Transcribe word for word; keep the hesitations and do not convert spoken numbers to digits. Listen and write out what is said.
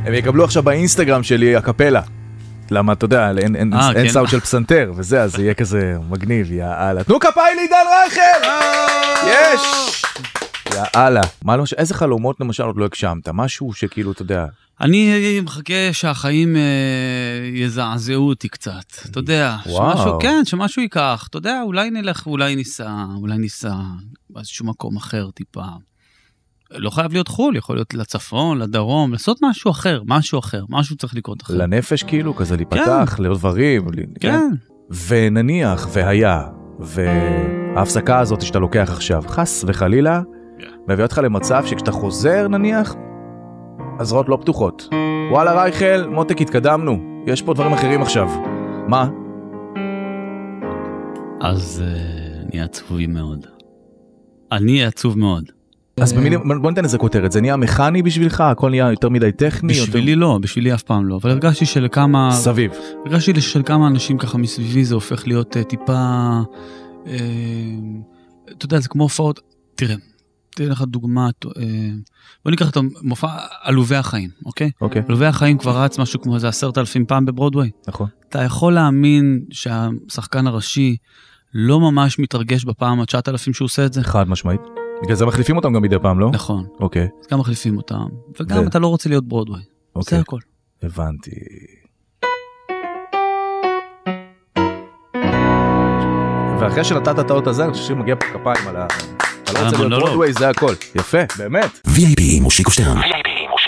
הם יקבלו עכשיו באינסטגרם שלי הקפלה. למה, אתה יודע, אין, אין, 아, אין כן. סאונד של פסנתר, וזה, אז יהיה כזה מגניב, יאללה. תנו כפיים לעידן רייכל! יש! יאללה. מה לא, איזה חלומות למשל עוד לא הגשמת? משהו שכאילו, אתה יודע... אני מחכה שהחיים אה, יזעזעו אותי קצת, אתה יודע, שמשהו, כן, שמשהו ייקח, אתה יודע, אולי נלך, אולי ניסע, אולי ניסע באיזשהו מקום אחר טיפה. לא חייב להיות חול, יכול להיות לצפון, לדרום, לעשות משהו אחר, משהו אחר, משהו צריך לקרות אחר. לנפש כאילו, כזה להיפתח, לעוד דברים. כן. ונניח, והיה, וההפסקה הזאת שאתה לוקח עכשיו, חס וחלילה, מביא אותך למצב שכשאתה חוזר נניח, הזרועות לא פתוחות. וואלה רייכל, מותק, התקדמנו. יש פה דברים אחרים עכשיו. מה? אז uh, אני עצובי מאוד. אני עצוב מאוד. אז במילים, בוא ניתן איזה כותרת. זה נהיה מכני בשבילך? הכל נהיה יותר מדי טכני? בשבילי יותר... לא, בשבילי אף פעם לא. אבל הרגשתי שלכמה... סביב. הרגשתי שלכמה אנשים ככה מסביבי זה הופך להיות uh, טיפה... Uh, אתה יודע, זה כמו הופעות... תראה. תהיה לך דוגמה, בוא ניקח את המופע עלובי החיים, אוקיי? אוקיי. עלובי החיים כבר רץ משהו כמו איזה עשרת אלפים פעם בברודווי. נכון. אתה יכול להאמין שהשחקן הראשי לא ממש מתרגש בפעם ה-תשעת אלפים שהוא עושה את זה? חד משמעית. בגלל זה מחליפים אותם גם מדי פעם, לא? נכון. אוקיי. אז גם מחליפים אותם, וגם אתה לא רוצה להיות ברודווי. זה הכל. הבנתי. ואחרי שנתת את האות הזה, אני חושב שמגיע פה כפיים על ה... אתה לא רוצה להיות ברודווי, זה הכל. יפה, באמת. וי איי פי מושיקו שטרן.